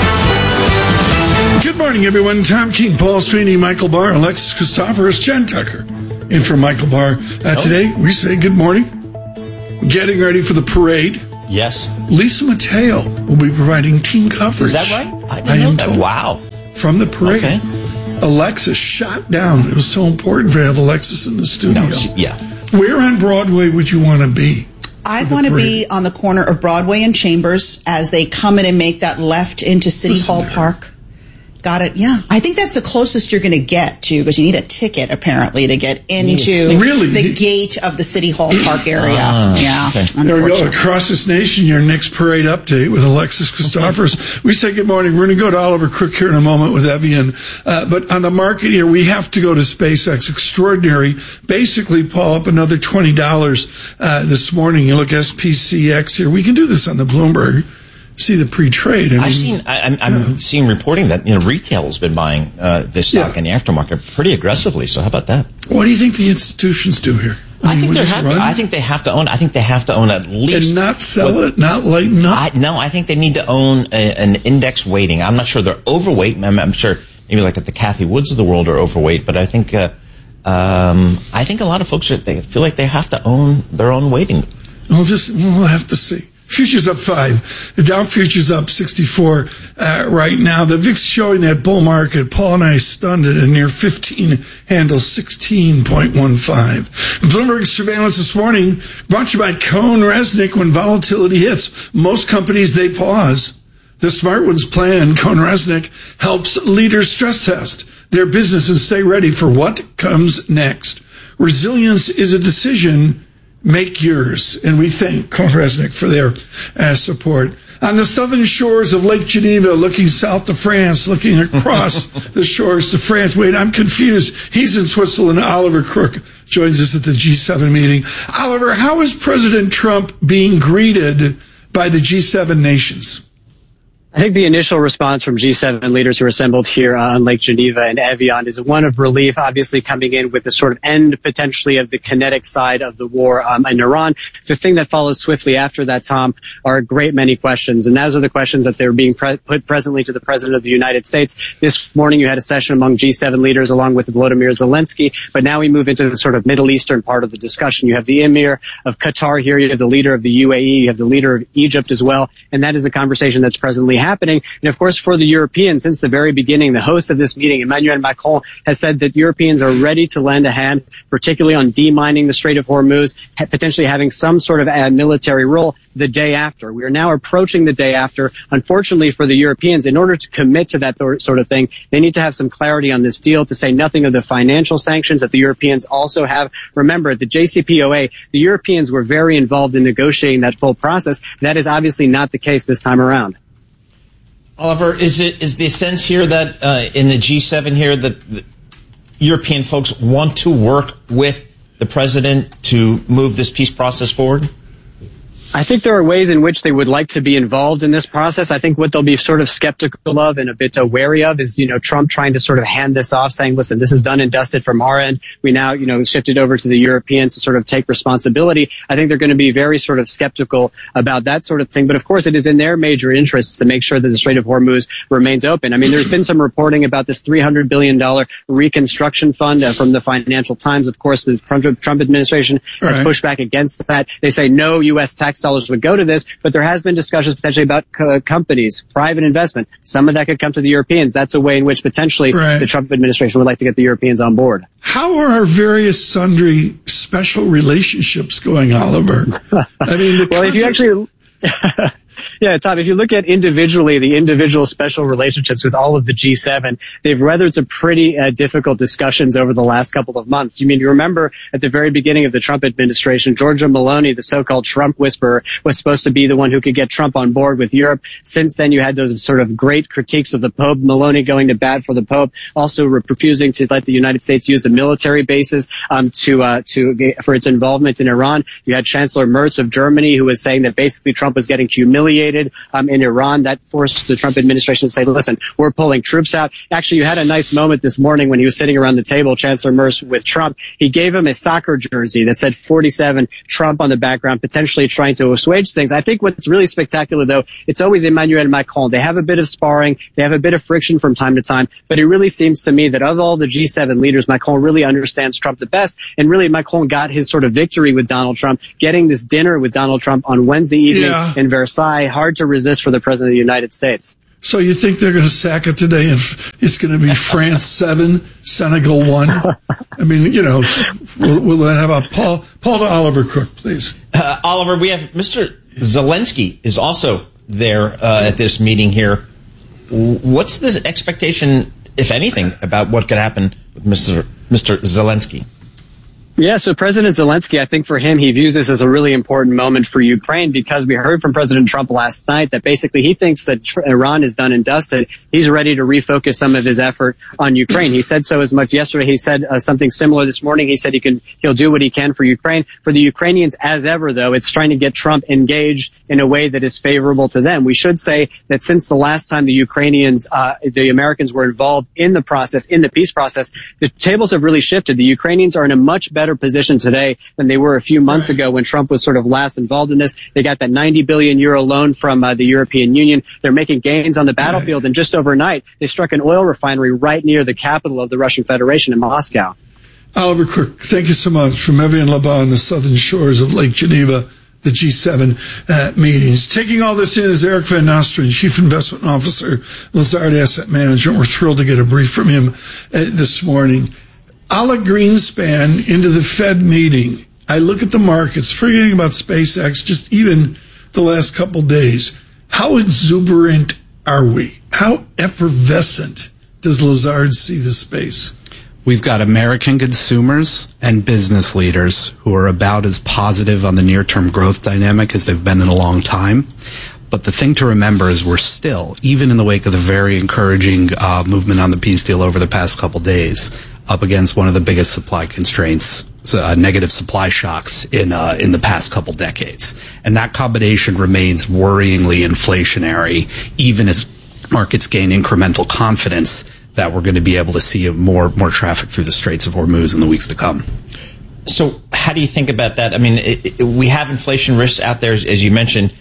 Good morning, everyone. Tom Keene, Paul Sweeney, Michael Barr, Alexis Christoforous, Jen Tucker. In for Michael Barr. Uh, today, we say good morning. Getting ready for the parade. Yes. Lisa Mateo will be providing team coverage. Is that right? I didn't I know am that. told. Wow. From the parade. Okay. Alexis shot down. It was so important to have Alexis in the studio. No, she, yeah. Where on Broadway would you want to be? I want to be on the corner of Broadway and Chambers as they come in and make that left into City Listen Hall there. Park. Got it. Yeah. I think that's the closest you're going to get to, because you need a ticket apparently to get into Really? the gate of the City Hall Park area. Ah, yeah. okay. There we go. Across this nation, your next parade update with Alexis Christoforous. We say good morning. We're going to go to Oliver Crook here in a moment with Evian. Uh, but on the market here, we have to go to SpaceX. Extraordinary. Basically, Paul, up another twenty dollars uh, this morning. You look S P C X here. We can do this on the Bloomberg. See the pre-trade. I mean, I've seen. I, I'm, I'm yeah. seeing reporting that you know retail has been buying uh, this stock Yeah. in the aftermarket pretty aggressively. So how about that? What do you think the institutions do here? I mean, think would they're this happy. run? I think they have to own. I think they have to own at least And not sell what- it, not lighten up. I, no, I think they need to own a, an index weighting. I'm not sure they're overweight. I'm, I'm sure maybe like at the Kathy Woods of the world are overweight, but I think uh, um, I think a lot of folks are, they feel like they have to own their own weighting. We'll just we'll have to see. Futures up five. The Dow futures up sixty-four uh, right now. The V I X showing that bull market. Paul and I stunned it, a near fifteen handle, sixteen point one five. Bloomberg surveillance this morning brought to you by Cohn Resnick. When volatility hits, most companies, they pause. The smart ones plan. Cohn Resnick helps leaders stress test their business and stay ready for what comes next. Resilience is a decision. Make yours. And we thank Cohn Resnick for their uh, support. On the southern shores of Lake Geneva, looking south to France, looking across the shores to France. Wait, I'm confused. He's in Switzerland. Oliver Crook joins us at the G seven meeting. Oliver, how is President Trump being greeted by the G seven nations? I think the initial response from G seven leaders who are assembled here on Lake Geneva and Evian is one of relief, obviously coming in with the sort of end potentially of the kinetic side of the war um, in Iran. The thing that follows swiftly after that, Tom, are a great many questions. And those are the questions that they're being pre- put presently to the President of the United States. This morning you had a session among G seven leaders along with Volodymyr Zelensky. But now we move into the sort of Middle Eastern part of the discussion. You have the Emir of Qatar here. You have the leader of the U A E. You have the leader of Egypt as well. And that is a conversation that's presently happening. And of course, for the Europeans, since the very beginning, the host of this meeting, Emmanuel Macron, has said that Europeans are ready to lend a hand, particularly on demining the Strait of Hormuz, potentially having some sort of a military role the day after. We are now approaching the day after. Unfortunately for the Europeans, in order to commit to that sort of thing, they need to have some clarity on this deal, to say nothing of the financial sanctions that the Europeans also have. Remember, the J C P O A, the Europeans were very involved in negotiating that full process. That is obviously not the case this time around. Oliver, is it is the sense here that uh, in the G seven here that the European folks want to work with the president to move this peace process forward? I think there are ways in which they would like to be involved in this process. I think what they'll be sort of skeptical of and a bit uh, wary of is, you know, Trump trying to sort of hand this off, saying, listen, this is done and dusted from our end. We now, you know, shifted over to the Europeans to sort of take responsibility. I think they're going to be very sort of skeptical about that sort of thing. But of course, it is in their major interest to make sure that the Strait of Hormuz remains open. I mean, there's been some reporting about this three hundred billion dollars reconstruction fund uh, from the Financial Times. Of course, the Trump, Trump administration has Right. pushed back against that. They say no U S tax dollars would go to this, but there has been discussions potentially about co- companies, private investment. Some of that could come to the Europeans. That's a way in which potentially Right. the Trump administration would like to get the Europeans on board. How are our various sundry special relationships going, Oliver? I mean, the well, if you country- actually Yeah, Tom, if you look at individually, the individual special relationships with all of the G seven, they've weathered some pretty uh, difficult discussions over the last couple of months. You mean, you remember at the very beginning of the Trump administration, Giorgia Meloni, the so-called Trump whisperer, was supposed to be the one who could get Trump on board with Europe. Since then, you had those sort of great critiques of the Pope, Meloni going to bat for the Pope, also refusing to let the United States use the military bases um, to uh, to for its involvement in Iran. You had Chancellor Merz of Germany, who was saying that basically Trump was getting humiliated um, in Iran. That forced the Trump administration to say, listen, we're pulling troops out. Actually, you had a nice moment this morning when he was sitting around the table, Chancellor Merz with Trump. He gave him a soccer jersey that said forty-seven, Trump on the background, potentially trying to assuage things. I think what's really spectacular, though, it's always Emmanuel Macron. They have a bit of sparring. They have a bit of friction from time to time. But it really seems to me that of all the G seven leaders, Macron really understands Trump the best. And really, Macron got his sort of victory with Donald Trump, getting this dinner with Donald Trump on Wednesday evening yeah. in Versailles. Hard to resist for the President of the United States. So you think they're going to sack it today and it's going to be France seven, Senegal one? I mean, you know, we'll, we'll then have a Paul, Paul to Oliver Crook, please. Uh, Oliver, we have Mister Zelensky is also there uh, at this meeting here. What's the expectation, if anything, about what could happen with Mister Mister Zelensky? Yeah, so President Zelensky, I think for him, he views this as a really important moment for Ukraine because we heard from President Trump last night that basically he thinks that tr- Iran is done and dusted. He's ready to refocus some of his effort on Ukraine. He said so as much yesterday. He said uh, something similar this morning. He said he can, he'll do what he can for Ukraine. For the Ukrainians, as ever, though, it's trying to get Trump engaged in a way that is favorable to them. We should say that since the last time the Ukrainians, uh, the Americans were involved in the process, in the peace process, the tables have really shifted. The Ukrainians are in a much better better position today than they were a few months ago when Trump was sort of last involved in this. They got that ninety billion euro loan from uh, the European Union. They're making gains on the battlefield, and just overnight, they struck an oil refinery right near the capital of the Russian Federation in Moscow. Oliver Crook, thank you so much from Evian Laban on the southern shores of Lake Geneva, the G seven uh, meetings. Taking all this in is Eric Van Nostrand, Chief Investment Officer, Lazard Asset Management. We're thrilled to get a brief from him uh, this morning. A la Greenspan into the Fed meeting. I look at the markets, forgetting about SpaceX, just even the last couple days. How exuberant are we? How effervescent does Lazard see the space? We've got American consumers and business leaders who are about as positive on the near-term growth dynamic as they've been in a long time. But the thing to remember is we're still, even in the wake of the very encouraging uh, movement on the peace deal over the past couple days, up against one of the biggest supply constraints, uh, negative supply shocks in uh, in the past couple decades. And that combination remains worryingly inflationary, even as markets gain incremental confidence that we're going to be able to see more more traffic through the Straits of Hormuz in the weeks to come. So how do you think about that? I mean, it, it, we have inflation risks out there, as, as you mentioned.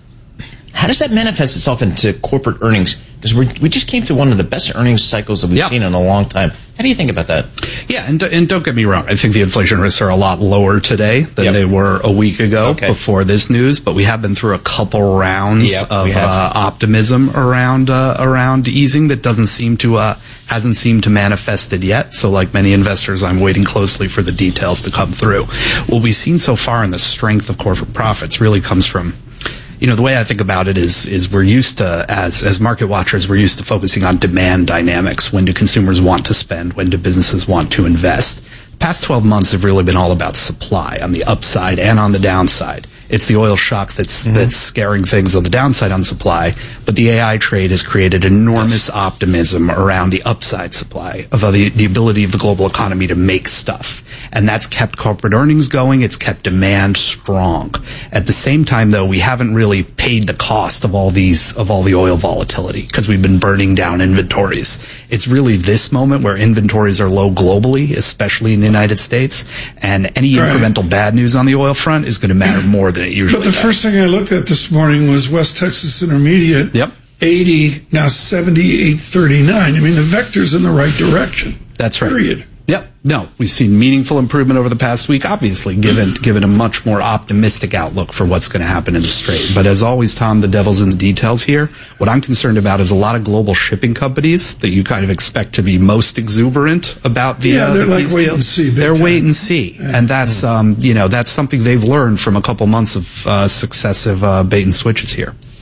How does that manifest itself into corporate earnings? Because we we just came through one of the best earnings cycles that we've yep. seen in a long time. How do you think about that? Yeah, and, and don't get me wrong. I think the inflation risks are a lot lower today than yep. they were a week ago okay. before this news. But we have been through a couple rounds yep, of uh, optimism around uh, around easing that doesn't seem to uh, hasn't seemed to manifest it yet. So, like many investors, I'm waiting closely for the details to come through. What we've seen so far in the strength of corporate profits really comes from. You know, the way I think about it is, is we're used to, as, as market watchers, we're used to focusing on demand dynamics. When do consumers want to spend? When do businesses want to invest? The past twelve months have really been all about supply on the upside and on the downside. It's the oil shock that's, mm-hmm. that's scaring things on the downside on supply, but the A I trade has created enormous yes. optimism around the upside supply of the, the ability of the global economy to make stuff. And that's kept corporate earnings going. It's kept demand strong. At the same time, though, we haven't really paid the cost of all these, of all the oil volatility because we've been burning down inventories. It's really this moment where inventories are low globally, especially in the United States, and any right. incremental bad news on the oil front is going to matter more than it usually But the does. first thing I looked at this morning was West Texas Intermediate. Yep. eighty, now seventy-eight thirty-nine. I mean, the vector's in the right direction. That's right. Period. Yep. No, we've seen meaningful improvement over the past week, obviously, given given a much more optimistic outlook for what's going to happen in the Strait. But as always, Tom, the devil's in the details here. What I'm concerned about is a lot of global shipping companies that you kind of expect to be most exuberant about the yeah, uh, they're the like wait and see. They're time. wait and see, yeah. and that's um, you know that's something they've learned from a couple months of uh, successive uh, bait and switches here.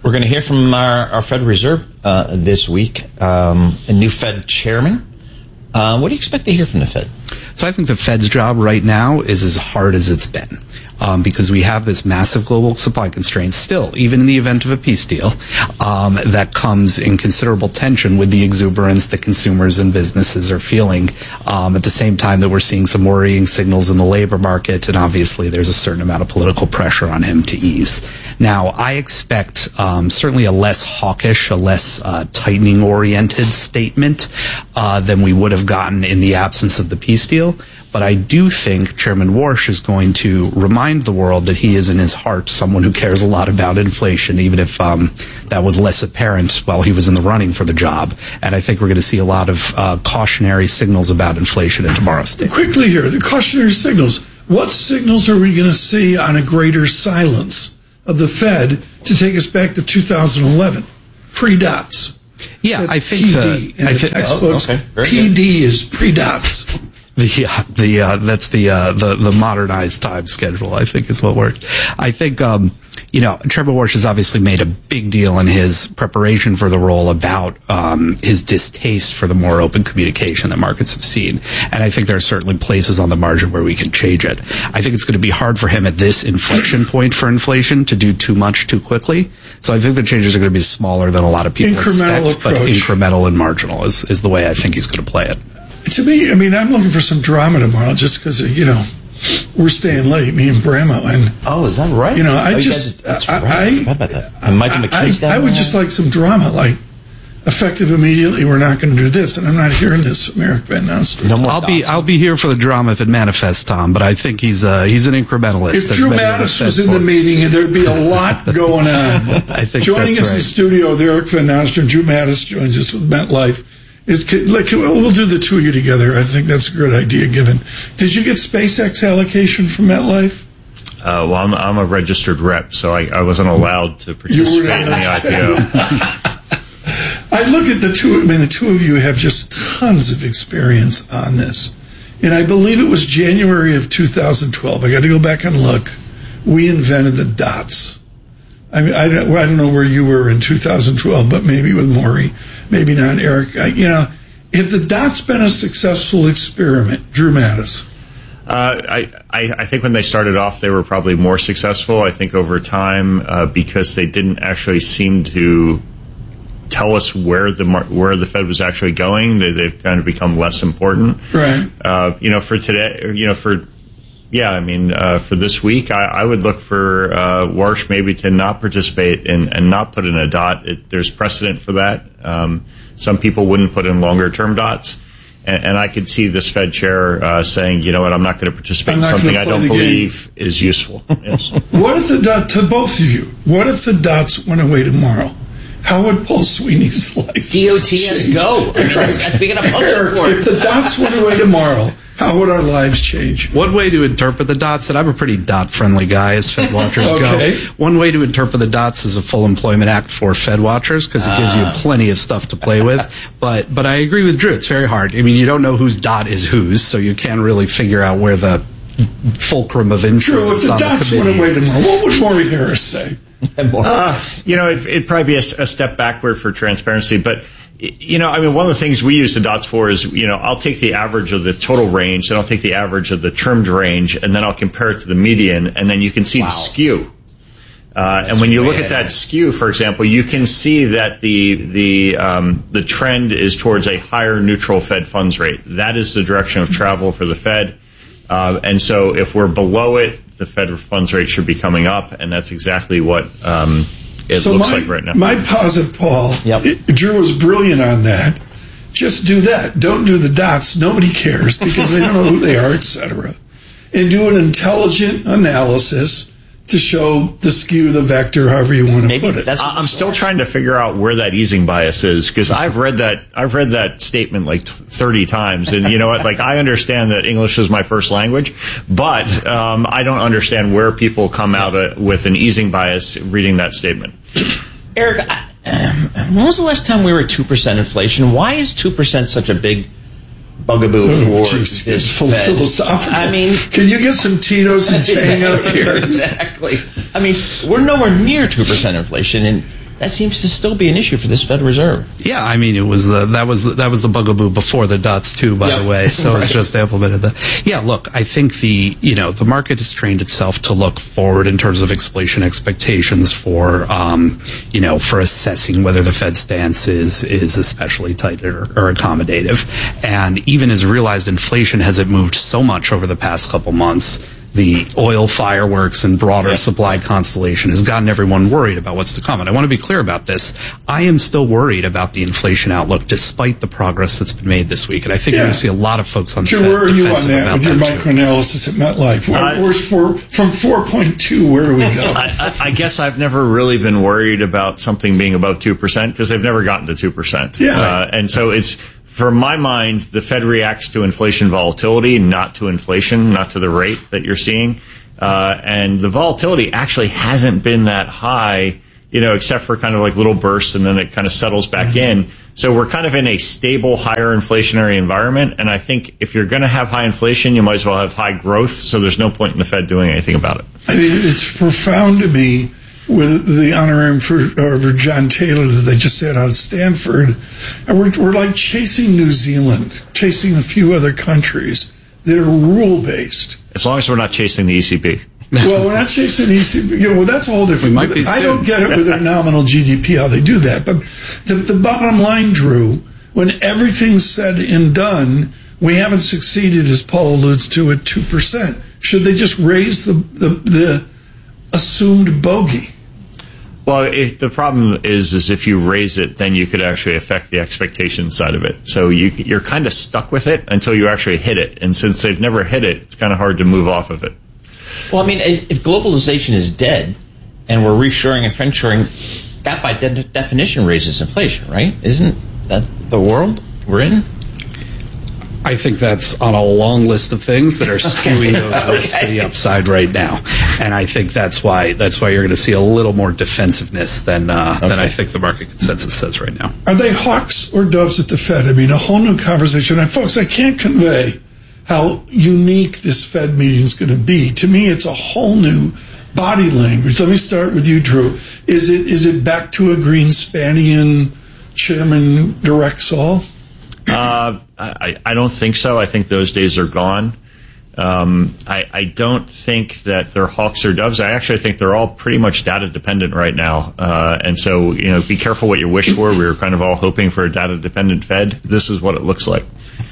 We're going to hear from our, our Federal Reserve uh, this week, um, a new Fed chairman. Uh, what do you expect to hear from the Fed? So I think the Fed's job right now is as hard as it's been. Um, because we have this massive global supply constraint still, even in the event of a peace deal, um, that comes in considerable tension with the exuberance that consumers and businesses are feeling, um, at the same time that we're seeing some worrying signals in the labor market, and obviously there's a certain amount of political pressure on him to ease. Now, I expect um, certainly a less hawkish, a less uh, tightening-oriented statement uh, than we would have gotten in the absence of the peace deal. But I do think Chairman Warsh is going to remind the world that he is in his heart someone who cares a lot about inflation, even if um, that was less apparent while he was in the running for the job. And I think we're going to see a lot of uh, cautionary signals about inflation in tomorrow's statement. Quickly here, the cautionary signals. What signals are we going to see on a greater silence of the Fed to take us back to two thousand eleven? Pre-dots. Yeah, That's I think P D the, in I the think, textbooks. oh, okay. Very P D good. is pre-dots. The uh, the uh, that's the uh, the the modernized time schedule, I think, is what works. I think um, you know Trevor Warsh has obviously made a big deal in his preparation for the role about um, his distaste for the more open communication that markets have seen, and I think there are certainly places on the margin where we can change it. I think it's going to be hard for him at this inflection point for inflation to do too much too quickly. So I think the changes are going to be smaller than a lot of people Incremental expect, approach. but incremental and marginal is is the way I think he's going to play it. To me, I mean, I'm looking for some drama tomorrow just because, you know, we're staying late, me and Bramo. And, oh, is that right? You know, I oh, just, guys, I, right. I, I forgot about that. And Michael McKee's I, I, I would just like some drama, like, effective immediately, we're not going to do this. And I'm not hearing this from Eric Van Nostrand. No more I'll be I'll be here for the drama if it manifests, Tom. But I think he's uh, he's an incrementalist. If Drew Mattis was in the meeting, there'd be a lot going on. I think joining that's us right. in studio with Eric Van Nostrand, Drew Mattis joins us with MetLife. Is like we'll do the two of you together. I think that's a good idea. Given, did you get SpaceX allocation from MetLife? Uh, well, I'm, I'm a registered rep, so I, I wasn't allowed to participate in the I P O. I look at the two. I mean, the two of you have just tons of experience on this, and I believe it was January of two thousand twelve. I got to go back and look. We invented the dots. I mean, I don't, I don't know where you were in two thousand twelve, but maybe with Maury, maybe not Eric. I, you know, if the dot's been a successful experiment, Drew Mattis. Uh, I, I, I think when they started off, they were probably more successful. I think over time, uh, because they didn't actually seem to tell us where the where the Fed was actually going, they, they've kind of become less important. Right. Uh, you know, for today, you know, for yeah, I mean, uh, for this week, I, I would look for uh, Warsh maybe to not participate in, and not put in a dot. It, there's precedent for that. Um, some people wouldn't put in longer term dots. And, and I could see this Fed chair uh, saying, you know what, I'm not going to participate in something I don't believe game. is useful. Yes. What if the dot, to both of you, what if the dots went away tomorrow? How would Paul Sweeney's life D O T S go. I mean, that's, that's being a motion for it. If the dots went away tomorrow, how would our lives change? One way to interpret the dots, and I'm a pretty dot-friendly guy as Fed watchers okay. go. One way to interpret the dots is a full employment act for Fed watchers because it uh. gives you plenty of stuff to play with. But but I agree with Drew. It's very hard. I mean, you don't know whose dot is whose, so you can't really figure out where the fulcrum of influence Drew, if the on dots the went away tomorrow, what would Maury Harris say? Uh, you know, it, it'd probably be a, a step backward for transparency. But, you know, I mean, one of the things we use the dots for is, you know, I'll take the average of the total range, then I'll take the average of the trimmed range, and then I'll compare it to the median, and then you can see wow. the skew. Uh, and when you look at that skew, for example, you can see that the the um, the trend is towards a higher neutral Fed funds rate. That is the direction of travel for the Fed. Uh, and so if we're below it, the Fed funds rate should be coming up, and that's exactly what um, it so looks my, like right now. My posit, Paul, yep. it, Drew was brilliant on that. Just do that. Don't do the dots. Nobody cares because they don't know who they are, et cetera. And do an intelligent analysis to show the skew, the vector, however you want to Maybe put it. That's I'm still trying to figure out where that easing bias is because I've read that I've read that statement like thirty times, and you know what? Like I understand that English is my first language, but um, I don't understand where people come out uh, with an easing bias reading that statement. Eric, I, um, when was the last time we were at two percent inflation? Why is two percent such a big bugaboo oh, for geez, this full Fed? philosophical. I mean, can you get some Tito's and Tang out here? Exactly. I mean, we're nowhere near two percent inflation, and that seems to still be an issue for this Fed Reserve. Yeah, I mean, it was the, that was the, that was the bugaboo before the dots too, by yep. the way. So right. it's just implemented that. Yeah, look, I think the, you know, the market has trained itself to look forward in terms of inflation expectations for, um, you know, for assessing whether the Fed stance is, is especially tight or, or accommodative. And even as realized inflation hasn't moved so much over the past couple months, the oil fireworks and broader yeah. supply constellation has gotten everyone worried about what's to come. And I want to be clear about this. I am still worried about the inflation outlook despite the progress that's been made this week. And I think yeah. you're going to see a lot of folks on the Sure, Fed where are you on defensive that about with your that too. microanalysis at MetLife? Where, Uh, where's four, from four point two, where do we go? I, I guess I've never really been worried about something being above two percent because they've never gotten to two percent. Yeah. Uh, and so it's, for my mind, the Fed reacts to inflation volatility, not to inflation, not to the rate that you're seeing. Uh, and the volatility actually hasn't been that high, you know, except for kind of like little bursts and then it kind of settles back mm-hmm. in. So we're kind of in a stable, higher inflationary environment. And I think if you're going to have high inflation, you might as well have high growth. So there's no point in the Fed doing anything about it. I mean, it's profound to me with the honorarium for, uh, for John Taylor that they just had out of Stanford. And we're, we're like chasing New Zealand, chasing a few other countries that are rule-based. As long as we're not chasing the E C B. Well, we're not chasing E C B. You know, well, that's a whole different. We might be I soon. don't get it with their nominal G D P how they do that. But the, the bottom line, Drew, when everything's said and done, we haven't succeeded, as Paul alludes to, at two percent. Should they just raise the the, the assumed bogey? Well, if the problem is, is if you raise it, then you could actually affect the expectation side of it. So you, you're kind of stuck with it until you actually hit it. And since they've never hit it, it's kind of hard to move off of it. Well, I mean, if globalization is dead and we're reshoring and friendshoring, that by de- definition raises inflation, right? Isn't that the world we're in? I think that's on a long list of things that are skewing those risks to the upside right now, and I think that's why that's why you're going to see a little more defensiveness than uh, okay. than I think the market consensus says right now. Are they hawks or doves at the Fed? I mean, a whole new conversation. And folks, I can't convey how unique this Fed meeting is going to be. To me, it's a whole new body language. Let me start with you, Drew. Is it is it back to a Greenspanian chairman who directs all? Uh, I, I don't think so. I think those days are gone. Um, I, I don't think that they're hawks or doves. I actually think they're all pretty much data dependent right now. Uh, and so, you know, be careful what you wish for. We were kind of all hoping for a data dependent Fed. This is what it looks like.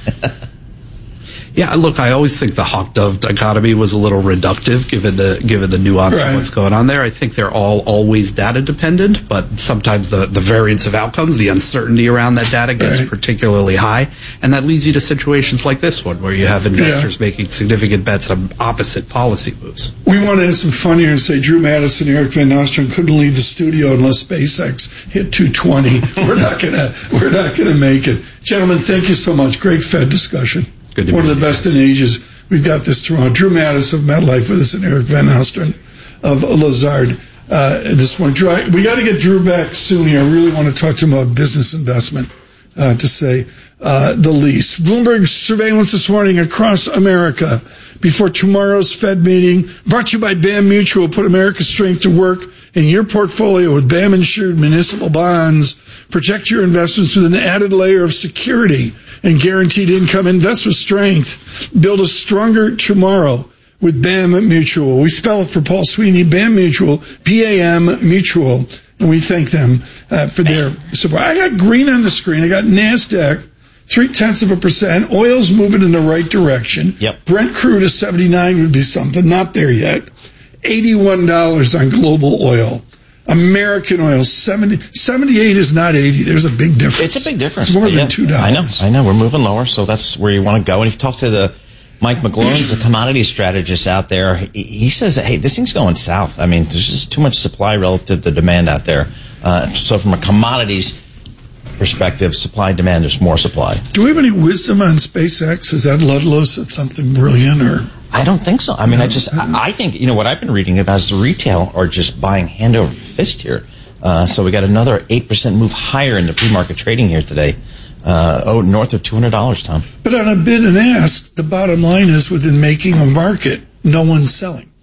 Yeah, look, I always think the hawk-dove dichotomy was a little reductive given the given the nuance right. of what's going on there. I think they're all always data-dependent, but sometimes the, the variance of outcomes, the uncertainty around that data gets right. particularly high, and that leads you to situations like this one where you have investors yeah. making significant bets on opposite policy moves. We want to have some fun here and say Drew Madison and Eric Van Nostrand couldn't leave the studio unless SpaceX hit two twenty. We're not gonna we're not gonna make it. Gentlemen, thank you so much. Great Fed discussion. Good to One of the best in ages. We've got this tomorrow. Drew Mattis of MetLife with us and Eric Van Nostrand of Lazard uh, this morning. Drew, I, we got to get Drew back soon here. I really want to talk to him about business investment, uh, to say uh, the least. Bloomberg surveillance this morning across America before tomorrow's Fed meeting. Brought to you by B A M Mutual. Put America's strength to work in your portfolio with B A M-insured municipal bonds. Protect your investments with an added layer of security and guaranteed income. Invest with strength. Build a stronger tomorrow with B A M Mutual. We spell it for Paul Sweeney, B A M Mutual, P A M Mutual, and we thank them uh, for their support. I got green on the screen. I got NASDAQ, three-tenths of a percent. Oil's moving in the right direction. Yep. Brent crude to seventy-nine would be something. Not there yet. eighty-one dollars on global oil. American oil, seventy, seventy-eight is not eighty. There's a big difference. It's a big difference. It's more yeah, than two dollars. I know. I know. We're moving lower, so that's where you want to go. And if you talk to the Mike McGlone's, the commodity strategist out there, he, he says, hey, this thing's going south. I mean, there's just too much supply relative to demand out there. Uh, so from a commodities perspective, supply and demand, there's more supply. Do we have any wisdom on SpaceX? Is that Ludlow said something brilliant, or? I don't think so. I mean, I just, I think, you know, what I've been reading about is the retail are just buying hand over fist here. Uh, so we got another eight percent move higher in the pre-market trading here today. Uh, oh, north of two hundred dollars, Tom. But on a bid and ask, the bottom line is within making a market, no one's selling.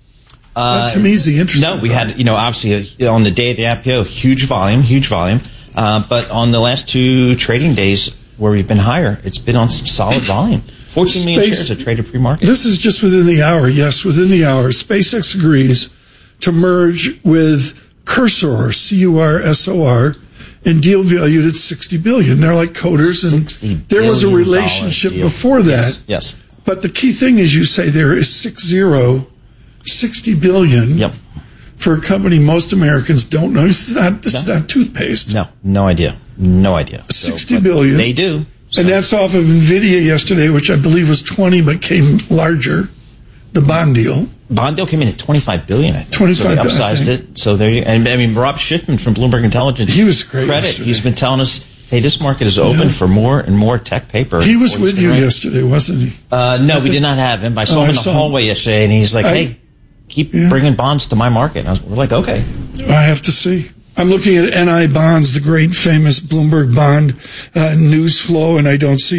Uh, that to me is the interesting No, we had, you know, obviously uh, on the day of the I P O, huge volume, huge volume. Uh, but on the last two trading days where we've been higher, it's been on some solid volume. fourteen million Space, shares are traded pre-market. This is just within the hour. Yes, within the hour. SpaceX agrees to merge with Cursor, C U R S O R, and deal valued at sixty billion dollars. They're like coders, and there was a relationship before that. Yes, yes. But the key thing is you say there is six zero, sixty billion yep. for a company most Americans don't know. This is not, this no. is not toothpaste. No, no idea. No idea. Sixty so, billion. They do. So. And that's off of NVIDIA yesterday, which I believe was twenty, but came larger. The bond deal. Bond deal came in at twenty-five billion dollars, I think. twenty-five so they upsized it. So there you and I mean, Rob Schiffman from Bloomberg Intelligence. He was great credit. yesterday. He's been telling us, hey, this market is open yeah. for more and more tech paper. He was with you right. yesterday, wasn't he? Uh, no, we did not have him. I saw oh, him in I the hallway him. yesterday, and he's like, I, hey, keep yeah. bringing bonds to my market. And I was, we're like, okay. I have to see. I'm looking at N I bonds, the great famous Bloomberg bond uh, news flow, and I don't see